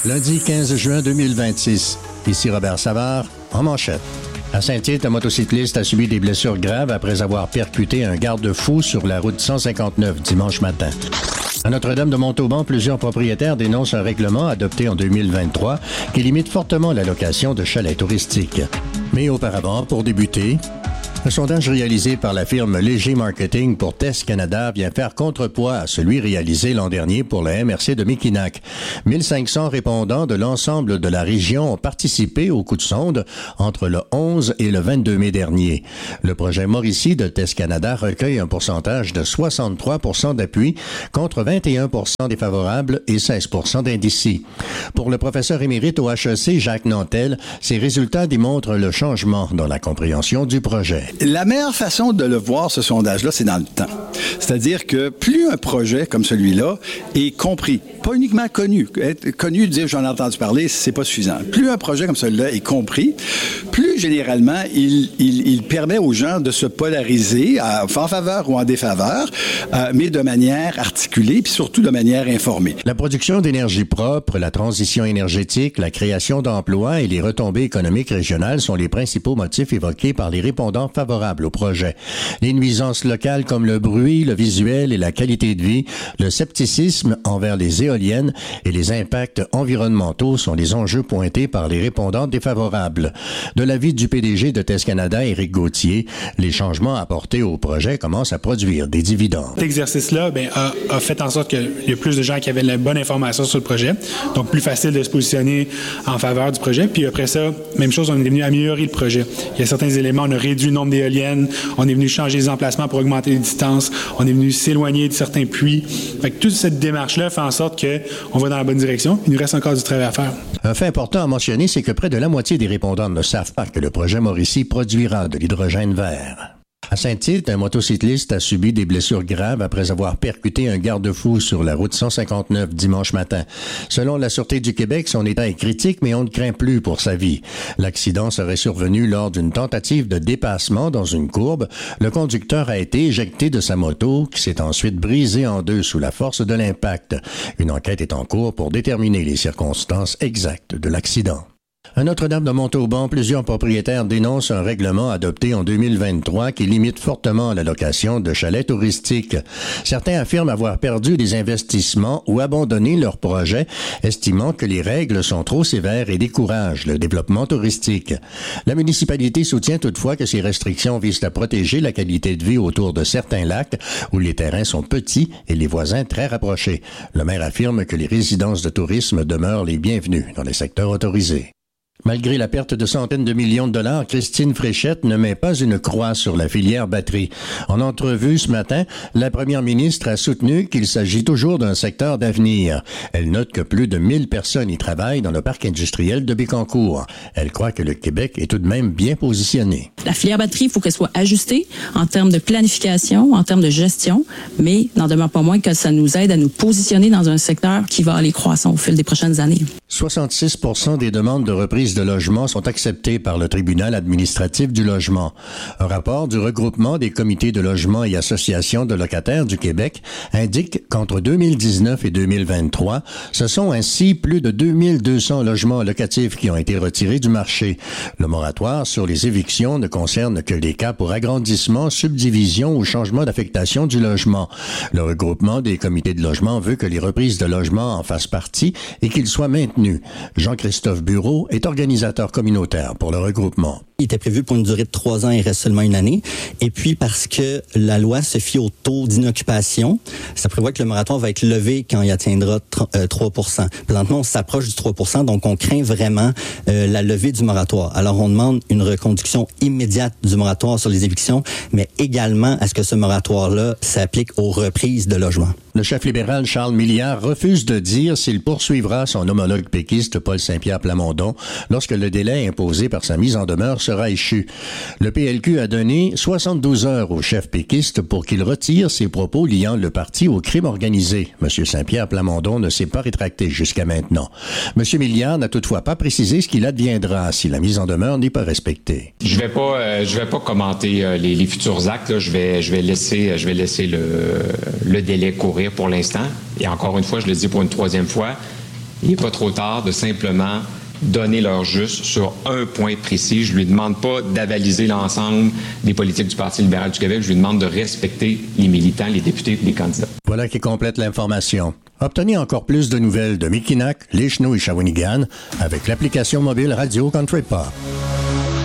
Lundi 15 juin 2026. Ici Robert Savard, en manchette. À Saint-Tite, un motocycliste a subi des blessures graves après avoir percuté un garde-fou sur la route 159 dimanche matin. À Notre-Dame de Montauban, plusieurs propriétaires dénoncent un règlement adopté en 2023 qui limite fortement la location de chalets touristiques. Mais auparavant, pour débuter, un sondage réalisé par la firme Léger Marketing pour Test Canada vient faire contrepoids à celui réalisé l'an dernier pour la MRC de Mekinac. 1500 répondants de l'ensemble de la région ont participé au coup de sonde entre le 11 et le 22 mai dernier. Le projet Mauricie de Test Canada recueille un pourcentage de 63 % d'appui contre 21 % défavorables et 16 % d'indécis. Pour le professeur émérite au HEC, Jacques Nantel, ces résultats démontrent le changement dans la compréhension du projet. La meilleure façon de le voir, ce sondage-là, c'est dans le temps. C'est-à-dire que plus un projet comme celui-là est compris, pas uniquement connu. Être connu, dire j'en ai entendu parler, c'est pas suffisant. Plus un projet comme celui-là est compris, plus généralement, il permet aux gens de se polariser en faveur ou en défaveur, mais de manière articulée, puis surtout de manière informée. La production d'énergie propre, la transition énergétique, la création d'emplois et les retombées économiques régionales sont les principaux motifs évoqués par les répondants favorables au projet. Les nuisances locales comme le bruit, le visuel et la qualité de vie, le scepticisme envers les éoliennes et les impacts environnementaux sont les enjeux pointés par les répondants défavorables. De l'avis du PDG de Test Canada, Éric Gauthier, les changements apportés au projet commencent à produire des dividendes. Cet exercice-là a fait en sorte qu'il y a plus de gens qui avaient la bonne information sur le projet, donc plus facile de se positionner en faveur du projet. Puis après ça, même chose, on est venu améliorer le projet. Il y a certains éléments, on a réduit le nombre d'éoliennes, on est venu changer les emplacements pour augmenter les distances, on est venu s'éloigner de certains puits. Fait que toute cette démarche-là fait en sorte qu'on va dans la bonne direction. Il nous reste encore du travail à faire. Un fait important à mentionner, c'est que près de la moitié des répondants ne savent pas que le projet Mauricie produira de l'hydrogène vert. À Saint-Tite, un motocycliste a subi des blessures graves après avoir percuté un garde-fou sur la route 159 dimanche matin. Selon la Sûreté du Québec, son état est critique, mais on ne craint plus pour sa vie. L'accident serait survenu lors d'une tentative de dépassement dans une courbe. Le conducteur a été éjecté de sa moto, qui s'est ensuite brisée en deux sous la force de l'impact. Une enquête est en cours pour déterminer les circonstances exactes de l'accident. À Notre-Dame de Montauban, plusieurs propriétaires dénoncent un règlement adopté en 2023 qui limite fortement la location de chalets touristiques. Certains affirment avoir perdu des investissements ou abandonné leurs projets, estimant que les règles sont trop sévères et découragent le développement touristique. La municipalité soutient toutefois que ces restrictions visent à protéger la qualité de vie autour de certains lacs où les terrains sont petits et les voisins très rapprochés. Le maire affirme que les résidences de tourisme demeurent les bienvenues dans les secteurs autorisés. Malgré la perte de centaines de millions de dollars, Christine Fréchette ne met pas une croix sur la filière batterie. En entrevue ce matin, la première ministre a soutenu qu'il s'agit toujours d'un secteur d'avenir. Elle note que plus de 1000 personnes y travaillent dans le parc industriel de Bécancour. Elle croit que le Québec est tout de même bien positionné. La filière batterie, il faut qu'elle soit ajustée en termes de planification, en termes de gestion, mais n'en demeure pas moins que ça nous aide à nous positionner dans un secteur qui va aller croissant au fil des prochaines années. 66 % des demandes de reprise de logement sont acceptées par le tribunal administratif du logement. Un rapport du regroupement des comités de logement et associations de locataires du Québec indique qu'entre 2019 et 2023, ce sont ainsi plus de 2200 logements locatifs qui ont été retirés du marché. Le moratoire sur les évictions ne concerne que les cas pour agrandissement, subdivision ou changement d'affectation du logement. Le regroupement des comités de logement veut que les reprises de logement en fassent partie et qu'ils soient maintenus. Jean-Christophe Bureau est organisateur communautaire pour le regroupement. Il était prévu pour une durée de 3 ans, il reste seulement une année. Et puis, parce que la loi se fie au taux d'inoccupation, ça prévoit que le moratoire va être levé quand il atteindra 3%. Présentement, on s'approche du 3%, donc on craint vraiment la levée du moratoire. Alors, on demande une reconduction immédiate du moratoire sur les évictions, mais également à ce que ce moratoire-là s'applique aux reprises de logements. Le chef libéral Charles Milliard refuse de dire s'il poursuivra son homologue péquiste Paul Saint-Pierre Plamondon lorsque le délai imposé par sa mise en demeure sera échu. Le PLQ a donné 72 heures au chef péquiste pour qu'il retire ses propos liant le parti au crime organisé. M. Saint-Pierre Plamondon ne s'est pas rétracté jusqu'à maintenant. M. Milliard n'a toutefois pas précisé ce qu'il adviendra si la mise en demeure n'est pas respectée. Je vais pas commenter les futurs actes. Là. Je vais laisser le délai courir pour l'instant. Et encore une fois, je le dis pour une troisième fois, il n'est pas trop tard de simplement donner leur juste sur un point précis. Je ne lui demande pas d'avaliser l'ensemble des politiques du Parti libéral du Québec. Je lui demande de respecter les militants, les députés et les candidats. Voilà qui complète l'information. Obtenez encore plus de nouvelles de Mekinac, les Chenaux et Shawinigan avec l'application mobile Radio Country Pop.